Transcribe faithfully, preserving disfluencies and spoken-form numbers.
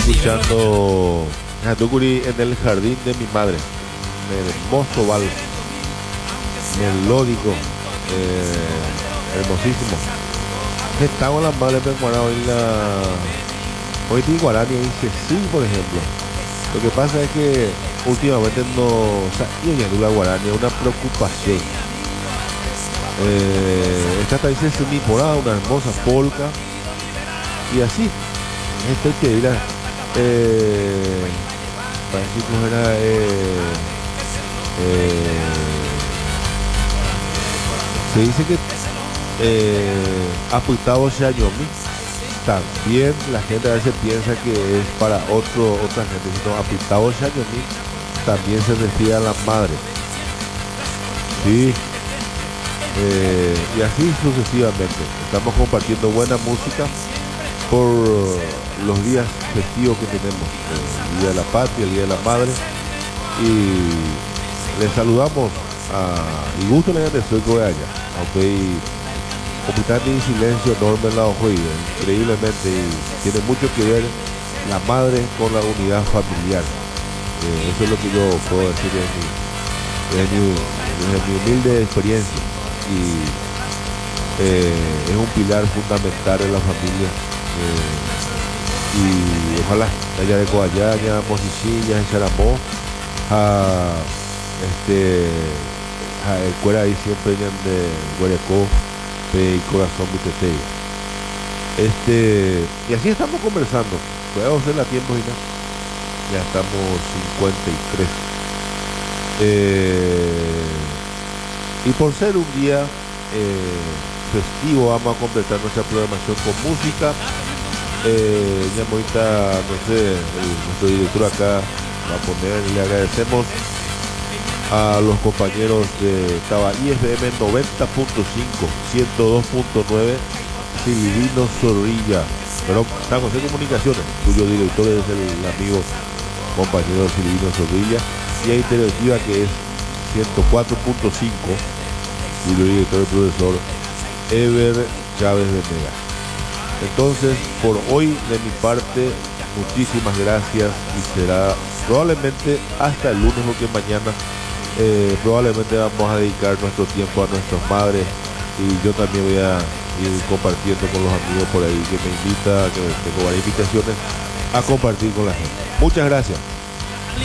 escuchando Hatukuri en el jardín de mi madre. Hermoso vals, melódico, eh, hermosísimo. Estaba en la madre peruana hoy la. Hoy tiene Guarani dice sí, por ejemplo. Lo que pasa es que últimamente no. O sea, y en la Guarani una preocupación. Eh, esta también es semiporada, una hermosa polca. Y así. Esto que era. Eh, parece que era. Eh, eh, se dice que eh, Aputado Shayomi. También la gente a veces piensa que es para otro, otra gente, sino Aputado Shayomi también se refiere a la madre. Sí. Eh, y así sucesivamente. Estamos compartiendo buena música por los días festivos que tenemos, el Día de la Patria, el Día de la Madre, y les saludamos a y gusto le de soy que allá, aunque completamente en silencio enorme en la hoja, increíblemente, y tiene mucho que ver la madre con la unidad familiar. Eh, eso es lo que yo puedo decir desde mi, desde mi, desde mi humilde experiencia, y eh, es un pilar fundamental en la familia. Eh, y ojalá allá de Coayaña, Mosichiña, en Charamó, a este a el cuera ahí siempre de Guarecó y Corazón Vitete. Este, y así estamos conversando. Podemos hacer la tiempo y nada. Ya estamos cincuenta y tres. Eh, y por ser un día eh, festivo, vamos a completar nuestra programación con música. Eh, ya ahorita, no sé, el, nuestro director acá va a poner, le agradecemos a los compañeros de estaba I F M noventa punto cinco, ciento dos punto nueve, Silvino Zorrilla, pero estamos en comunicaciones, cuyo director es el amigo compañero Silvino Zorrilla, y hay Interactiva que es ciento cuatro punto cinco, cuyo director es el profesor Ever Chávez de Mega. Entonces, por hoy de mi parte, muchísimas gracias, y será probablemente hasta el lunes, porque mañana eh, probablemente vamos a dedicar nuestro tiempo a nuestras madres, y yo también voy a ir compartiendo con los amigos por ahí que me invita, que tengo varias invitaciones a compartir con la gente. Muchas gracias.